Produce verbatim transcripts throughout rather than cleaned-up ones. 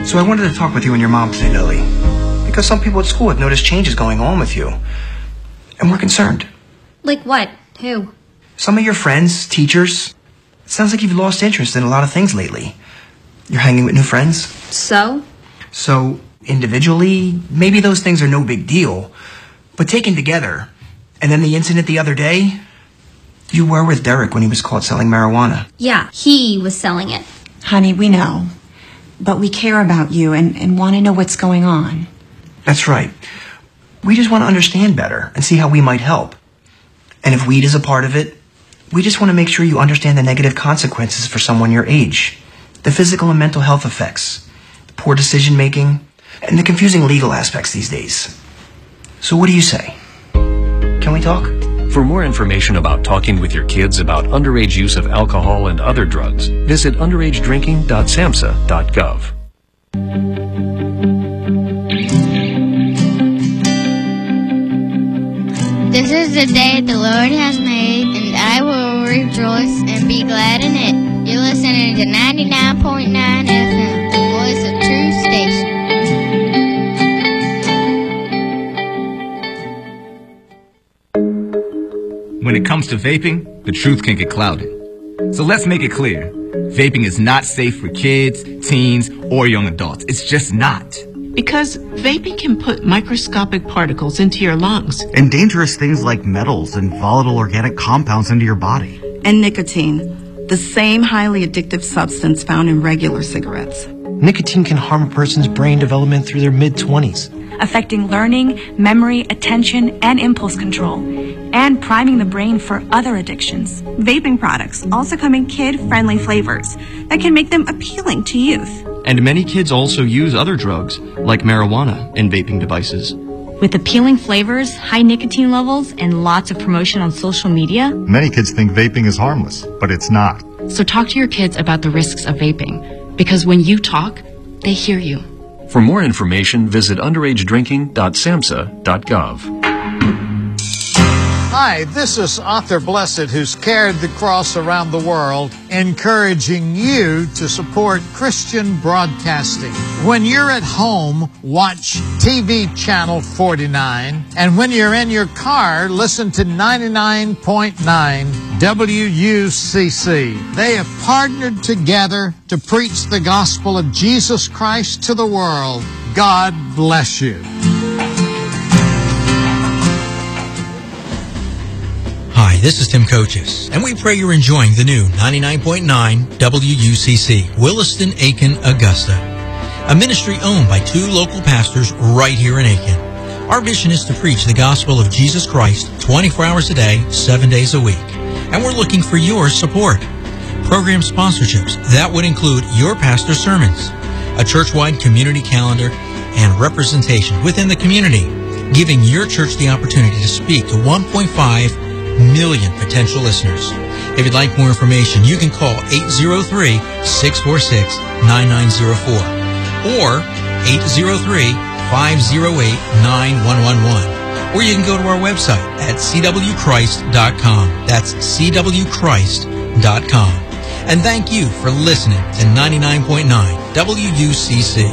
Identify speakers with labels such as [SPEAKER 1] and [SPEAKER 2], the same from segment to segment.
[SPEAKER 1] So I wanted to talk with you and your mom today, Lily. Because some people at school have noticed changes going on with you. And we're concerned.
[SPEAKER 2] Like what? Who?
[SPEAKER 1] Some of your friends, teachers. It sounds like you've lost interest in a lot of things lately. You're hanging with new friends.
[SPEAKER 2] So?
[SPEAKER 1] So, individually, maybe those things are no big deal. But taken together, and then the incident the other day, you were with Derek when he was caught selling marijuana.
[SPEAKER 2] Yeah, he was selling it.
[SPEAKER 3] Honey, we know. But we care about you and, and want to know what's going on.
[SPEAKER 1] That's right. We just want to understand better and see how we might help. And if weed is a part of it, we just want to make sure you understand the negative consequences for someone your age. The physical and mental health effects, the poor decision making, and the confusing legal aspects these days. So what do you say? Can we talk?
[SPEAKER 4] For more information about talking with your kids about underage use of alcohol and other drugs, visit underage drinking dot samhsa dot gov.
[SPEAKER 5] This is the day the Lord has made, and I will rejoice and be glad in it. You're listening to ninety-nine point nine F M, the voice of true station.
[SPEAKER 6] When it comes to vaping, the truth can get clouded. So let's make it clear. Vaping is not safe for kids, teens, or young adults. It's just not.
[SPEAKER 7] Because vaping can put microscopic particles into your lungs.
[SPEAKER 8] And dangerous things like metals and volatile organic compounds into your body.
[SPEAKER 9] And nicotine, the same highly addictive substance found in regular cigarettes.
[SPEAKER 10] Nicotine can harm a person's brain development through their mid-twenties.
[SPEAKER 11] Affecting learning, memory, attention, and impulse control, and priming the brain for other addictions.
[SPEAKER 12] Vaping products also come in kid-friendly flavors that can make them appealing to youth.
[SPEAKER 13] And many kids also use other drugs, like marijuana, in vaping devices.
[SPEAKER 14] With appealing flavors, high nicotine levels, and lots of promotion on social media,
[SPEAKER 15] many kids think vaping is harmless, but it's not.
[SPEAKER 14] So talk to your kids about the risks of vaping, because when you talk, they hear you.
[SPEAKER 4] For more information, visit underage drinking dot samhsa dot gov.
[SPEAKER 16] Hi, this is Arthur Blessed, who's carried the cross around the world, encouraging you to support Christian broadcasting. When you're at home, watch T V Channel forty-nine, and when you're in your car, listen to ninety-nine point nine W U C C. They have partnered together to preach the gospel of Jesus Christ to the world. God bless you.
[SPEAKER 17] Hi, this is Tim Coaches, and we pray you're enjoying the new ninety-nine point nine W U C C, Williston, Aiken, Augusta, a ministry owned by two local pastors right here in Aiken. Our mission is to preach the gospel of Jesus Christ twenty-four hours a day, seven days a week, and we're looking for your support. Program sponsorships, that would include your pastor's sermons, a church-wide community calendar, and representation within the community, giving your church the opportunity to speak to one point five million potential listeners. If you'd like more information, you can call eight zero three, six four six, nine nine zero four or eight zero three, five zero eight, nine one one one. Or you can go to our website at c w christ dot com. That's c w christ dot com. And thank you for listening to ninety-nine point nine W U C C.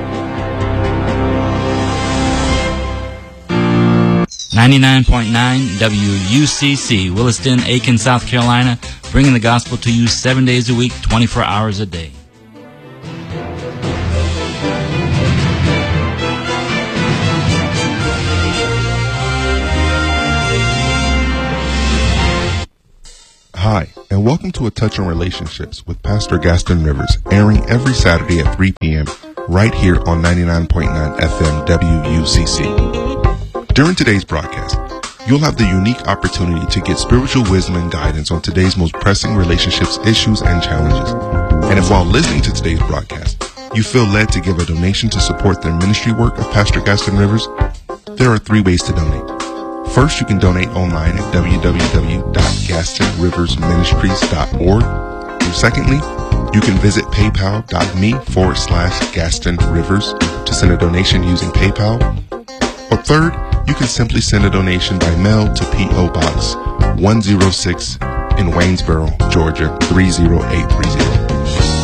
[SPEAKER 18] ninety-nine point nine W U C C, Williston, Aiken, South Carolina, bringing the gospel to you seven days a week, twenty-four hours a day.
[SPEAKER 19] Hi, and welcome to A Touch on Relationships with Pastor Gaston Rivers, airing every Saturday at three p.m. right here on ninety-nine point nine F M W U C C. During today's broadcast, you'll have the unique opportunity to get spiritual wisdom and guidance on today's most pressing relationships, issues, and challenges. And if while listening to today's broadcast, you feel led to give a donation to support the ministry work of Pastor Gaston Rivers, there are three ways to donate. First, you can donate online at w w w dot gaston rivers ministries dot org. And secondly, you can visit paypal.me forward slash Gaston Rivers to send a donation using PayPal. Or third, you can simply send a donation by mail to P O. Box one oh six in Waynesboro, Georgia three oh eight three oh.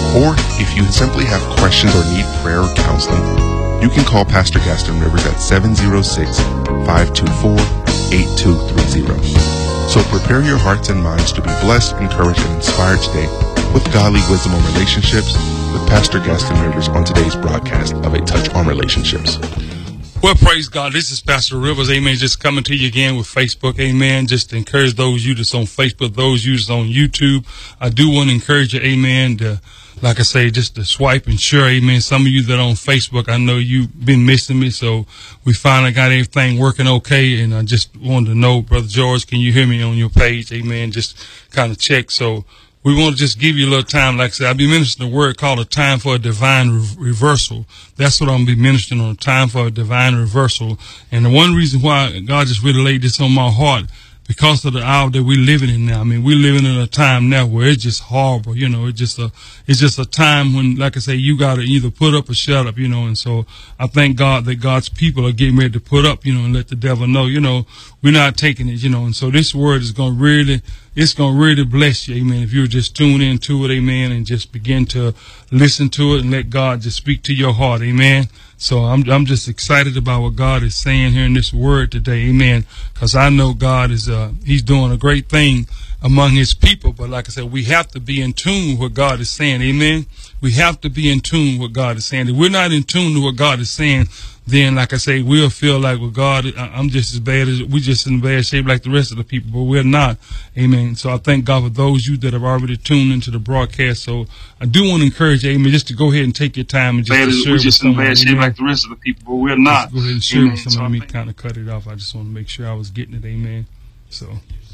[SPEAKER 19] Or if you simply have questions or need prayer or counseling, you can call Pastor Gaston Rivers at seven oh six, five two four, eight two three zero. So prepare your hearts and minds to be blessed, encouraged, and inspired today with godly wisdom on relationships with Pastor Gaston Rivers on today's broadcast of A Touch on Relationships.
[SPEAKER 20] Well, praise God. This is Pastor Rivers, amen, just coming to you again with Facebook, amen, just to encourage those you that's on Facebook, those you that's on YouTube. I do want to encourage you, amen, to, like I say, just to swipe and share, amen. Some of you that are on Facebook, I know you've been missing me, so we finally got everything working okay, and I just wanted to know, Brother George, can you hear me on your page, amen, just kind of check, so we want to just give you a little time. Like I said, I'll be ministering a word called a time for a divine re- reversal. That's what I'm going to be ministering on, a time for a divine reversal. And the one reason why God just really laid this on my heart, because of the hour that we're living in now. I mean, we're living in a time now where it's just horrible, you know, it's just a, it's just a time when, like I say, you got to either put up or shut up, you know, and so I thank God that God's people are getting ready to put up, you know, and let the devil know, you know, we're not taking it, you know, and so this word is going to really, it's going to really bless you, amen, if you just tune into it, amen, and just begin to listen to it and let God just speak to your heart, amen. So I'm I'm just excited about what God is saying here in this word today, amen, because I know God is, uh, he's doing a great thing among his people, but like I said, we have to be in tune with what God is saying, amen. We have to be in tune with what God is saying. If we're not in tune with what God is saying, then, like I say, we'll feel like, well, God, I'm just as bad as, we just in bad shape like the rest of the people, but we're not. Amen. So I thank God for those of you that have already tuned into the broadcast. So I do want to encourage you, amen, just to go ahead and take your time and just bad to share we're just with in someone. bad shape Amen. like the rest of the people, but we're not. Just go ahead and share amen. with someone. So Let me kind of cut it off. I just want to make sure I was getting it. Amen. So.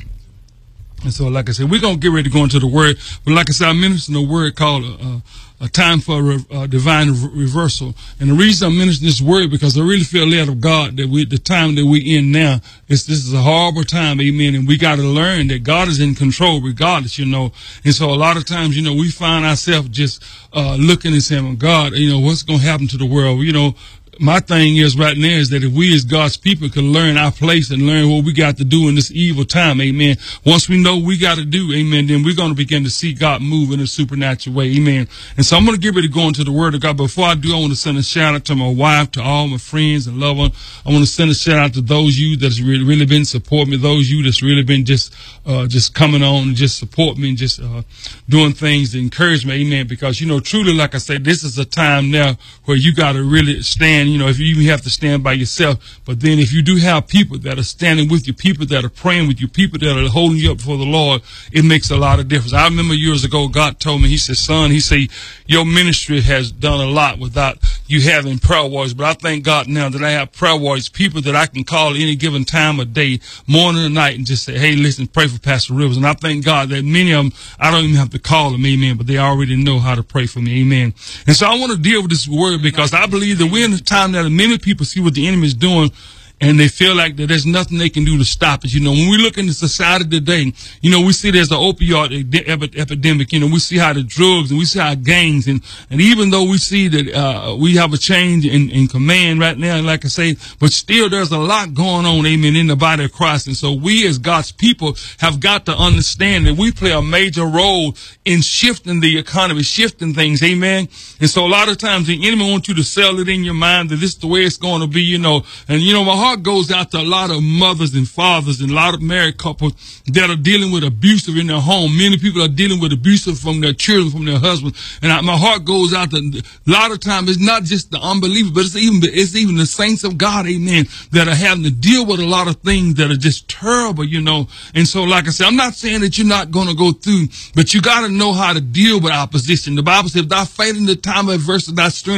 [SPEAKER 20] And so, like I said, we're going to get ready to go into the word. But like I said, I'm ministering a word called a, a time for a, a divine re- reversal. And the reason I'm ministering this word, because I really feel led of God that we, the time that we're in now, is this is a horrible time, amen. And we got to learn that God is in control regardless, you know. And so a lot of times, you know, we find ourselves just uh looking and saying, well, God, you know, what's going to happen to the world? You know, my thing is right now is that if we as God's people can learn our place and learn what we got to do in this evil time, amen. Once we know what we got to do, amen, then we're going to begin to see God move in a supernatural way, amen. And so I'm going to get ready to go into the word of God. Before I do, I want to send a shout out to my wife, to all my friends and loved ones. I want to send a shout out to those of you that's really, really been supporting me, those of you that's really been just, uh, just coming on and just support me and just, uh, doing things to encourage me, amen. Because, you know, truly, like I said, this is a time now where you got to really stand. You know, if you even have to stand by yourself, but then if you do have people that are standing with you, people that are praying with you, people that are holding you up before the Lord, it makes a lot of difference. I remember years ago, God told me, he said, son, he said, your ministry has done a lot without you having prayer warriors, but I thank God now that I have prayer warriors, people that I can call any given time of day, morning or night, and just say, hey, listen, pray for Pastor Rivers. And I thank God that many of them, I don't even have to call them, amen, but they already know how to pray for me, amen. And so I want to deal with this word because I believe that we're in a time that many people see what the enemy is doing and they feel like that there's nothing they can do to stop it. You know, when we look into society today, you know, we see there's an opioid ep- epidemic. You know, we see how the drugs and we see how gangs and, and even though we see that, uh, we have a change in, in command right now, like I say, but still there's a lot going on, amen, in the body of Christ. And so we as God's people have got to understand that we play a major role in shifting the economy, shifting things, amen. And so a lot of times the enemy wants you to sell it in your mind that this is the way it's going to be, you know, and you know, my heart goes out to a lot of mothers and fathers and a lot of married couples that are dealing with abusive in their home. Many people are dealing with abusive from their children, from their husbands. And I, my heart goes out to a lot of times. It's not just the unbelievers, but it's even it's even the saints of God, amen, that are having to deal with a lot of things that are just terrible, you know. And so, like I said, I'm not saying that you're not going to go through, but you got to know how to deal with opposition. The Bible says, "Thou faint in the time of adversity, thy strength